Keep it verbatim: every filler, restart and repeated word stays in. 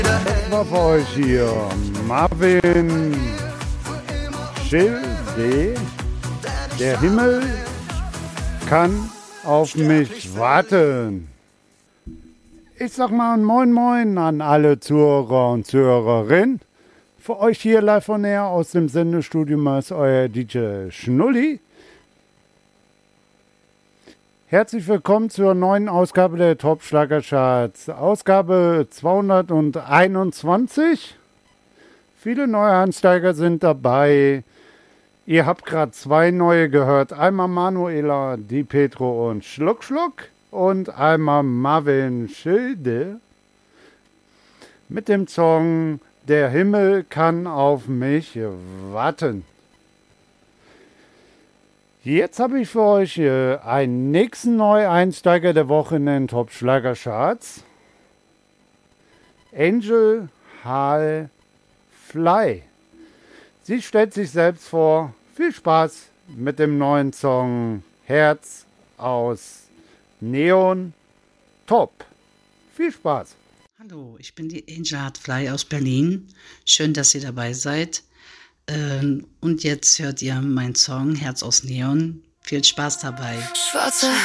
Das war für euch hier Marvin Schilde. Der Himmel kann auf mich warten. Ich sag mal ein Moin Moin an alle Zuhörer und Zuhörerinnen. Für euch hier live von air aus dem Sendestudio ist euer D J Schnulli. Herzlich willkommen zur neuen Ausgabe der Top Schlagercharts. Ausgabe zweihunderteinundzwanzig. Viele neue Einsteiger sind dabei. Ihr habt gerade zwei neue gehört. Einmal Manuela, Di Petro und Schluck Schluck. Und einmal Marvin Schilde mit dem Song Der Himmel kann auf mich warten. Jetzt habe ich für euch äh, einen nächsten Neueinsteiger der Woche in den Top Schlagercharts. Angel Hall Fly. Sie stellt sich selbst vor. Viel Spaß mit dem neuen Song Herz aus Neon Top. Viel Spaß. Hallo, ich bin die Angel Hall Fly aus Berlin. Schön, dass ihr dabei seid. Und jetzt hört ihr meinen Song Herz aus Neon. Viel Spaß dabei. Schwarze